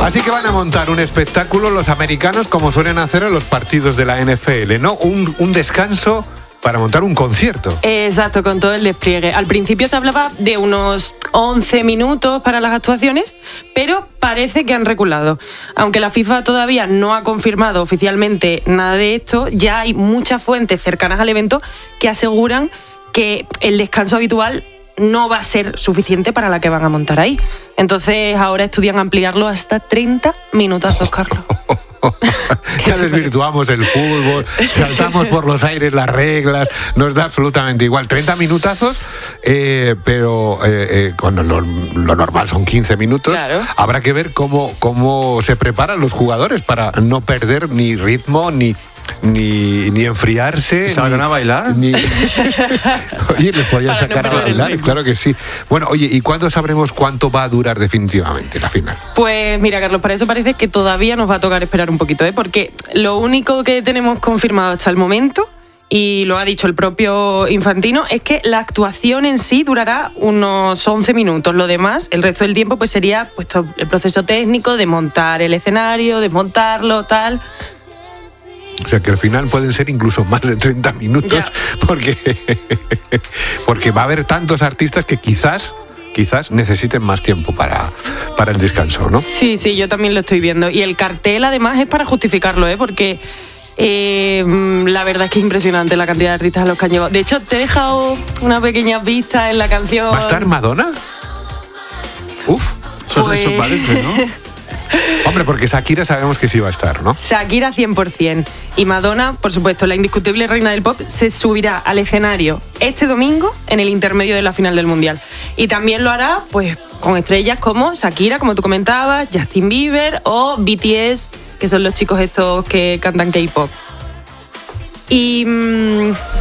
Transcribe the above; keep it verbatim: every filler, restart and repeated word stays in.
Así que van a montar un espectáculo los americanos como suelen hacer en los partidos de la N F L, ¿no? Un, un descanso para montar un concierto. Exacto, con todo el despliegue. Al principio se hablaba de unos once minutos para las actuaciones, pero parece que han reculado. Aunque la FIFA todavía no ha confirmado oficialmente nada de esto, ya hay muchas fuentes cercanas al evento que aseguran que el descanso habitual no va a ser suficiente para la que van a montar ahí. Entonces ahora estudian ampliarlo hasta treinta minutazos, Carlos. Ya desvirtuamos el fútbol, saltamos por los aires las reglas, nos da absolutamente igual. treinta minutazos, eh, pero eh, eh, cuando lo, lo normal son quince minutos. Claro. Habrá que ver cómo, cómo se preparan los jugadores para no perder ni ritmo, ni... Ni, ni enfriarse. ¿Salgan ni, a bailar? Ni... Oye, les podían Para sacar no a perder el bailar, ritmo. claro que sí. Bueno, oye, ¿y cuándo sabremos cuánto va a durar definitivamente la final? Pues mira, Carlos, para eso parece que todavía nos va a tocar esperar un poquito, ¿eh? Porque lo único que tenemos confirmado hasta el momento, y lo ha dicho el propio Infantino, es que la actuación en sí durará unos once minutos. Lo demás, el resto del tiempo, pues sería pues, todo el proceso técnico de montar el escenario, desmontarlo, tal. O sea que al final pueden ser incluso más de treinta minutos, Ya. porque, porque va a haber tantos artistas que quizás, quizás necesiten más tiempo para, para el descanso, ¿no? Sí, sí, yo también lo estoy viendo. Y el cartel, además, es para justificarlo, ¿eh? Porque eh, la verdad es que es impresionante la cantidad de artistas a los que han llevado. De hecho, te he dejado una pequeña pista en la canción. ¿Va a estar Madonna? Uf. Eso, Pues- eso parece, ¿no? Hombre, porque Shakira sabemos que sí va a estar, ¿no? Shakira cien por ciento. Y Madonna, por supuesto, la indiscutible reina del pop, se subirá al escenario este domingo en el intermedio de la final del Mundial. Y también lo hará pues con estrellas como Shakira, como tú comentabas, Justin Bieber o B T S, que son los chicos estos que cantan K-pop. Y... mmm,